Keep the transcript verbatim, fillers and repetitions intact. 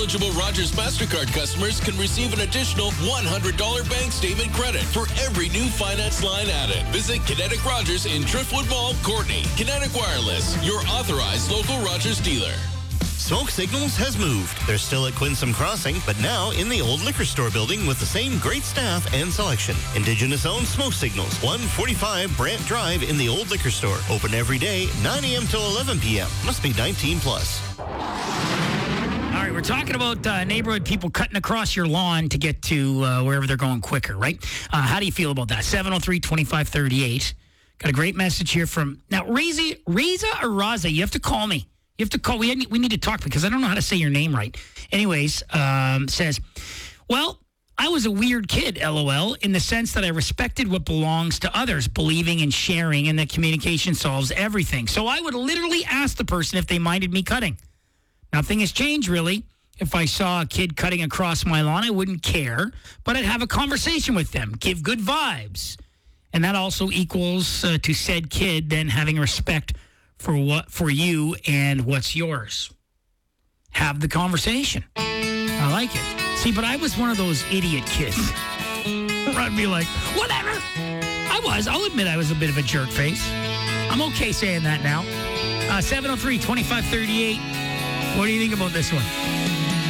Eligible Rogers MasterCard customers can receive an additional one hundred dollars bank statement credit for every new finance line added. Visit Kinetic Rogers in Driftwood Mall, Courtney. Kinetic Wireless, your authorized local Rogers dealer. Smoke Signals has moved. They're still at Quinsam Crossing, but now in the old liquor store building with the same great staff and selection. Indigenous-owned Smoke Signals, one forty-five Brant Drive in the old liquor store. Open every day, nine a.m. till eleven p.m. Must be nineteen plus. All right, we're talking about uh, neighborhood people cutting across your lawn to get to uh, wherever they're going quicker, right? Uh, how do you feel about that? seven oh three, twenty-five thirty-eight. Got a great message here from... Now, Reza, Reza or Raza, you have to call me. You have to call. We, we need to talk because I don't know how to say your name right. Anyways, um, says, well, I was a weird kid, LOL, in the sense that I respected what belongs to others, believing and sharing, and that communication solves everything. So I would literally ask the person if they minded me cutting. Nothing has changed, really. If I saw a kid cutting across my lawn, I wouldn't care, but I'd have a conversation with them, give good vibes. And that also equals uh, to said kid then having respect for what for you and what's yours. Have the conversation. I like it. See, but I was one of those idiot kids. I'd be like, whatever. I was. I'll admit I was a bit of a jerk face. I'm okay saying that now. Uh, seven oh three, twenty-five thirty-eight. What do you think about this one?